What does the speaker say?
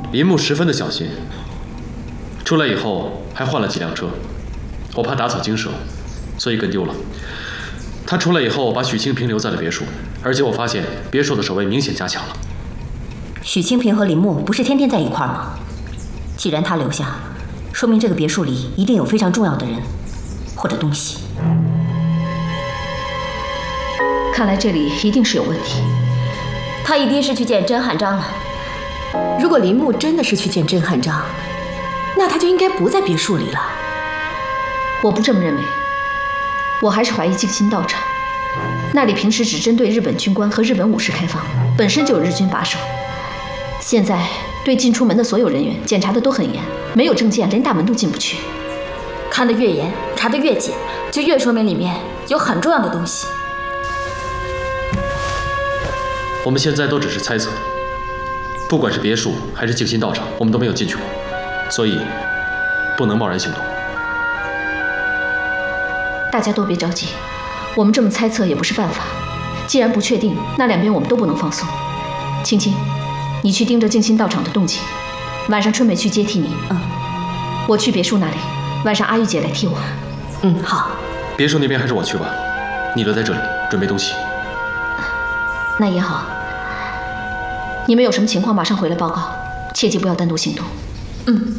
林木十分的小心，出来以后还换了几辆车，我怕打草惊蛇，所以跟丢了。他出来以后把许清平留在了别墅，而且我发现别墅的守卫明显加强了。 许清平和林木不是天天在一块儿吗？既然他留下，说明这个别墅里一定有非常重要的人或者东西。 看来这里一定是有问题。 他一定是去见甄汉章了。 如果林木真的是去见甄汉章，那他就应该不在别墅里了。 我不这么认为，我还是怀疑静心道场。那里平时只针对日本军官和日本武士开放，本身就有日军把守。现在对进出门的所有人员检查的都很严，没有证件连大门都进不去。 看得越严，查得越紧，就越说明里面有很重要的东西。 我们现在都只是猜测，不管是别墅还是静心道场，我们都没有进去过，所以不能贸然行动。 大家都别着急，我们这么猜测也不是办法。既然不确定，那两边我们都不能放松。青青，你去盯着静心道场的动静，晚上春梅去接替你。我去别墅那里，晚上阿玉姐来替我。 好。 别墅那边还是我去吧，你留在这里准备东西。 那也好，你们有什么情况马上回来报告，切记不要单独行动。